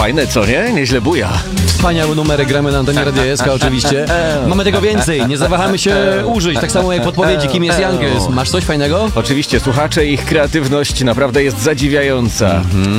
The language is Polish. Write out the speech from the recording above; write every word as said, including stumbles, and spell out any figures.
Fajne, co nie? Nieźle buja. Wspaniałe numery gramy na antenie Radia S K oczywiście. Mamy tego więcej, nie zawahamy się użyć, tak samo jak podpowiedzi, kim jest Youngest. Masz coś fajnego? Oczywiście, słuchacze, ich kreatywność naprawdę jest zadziwiająca.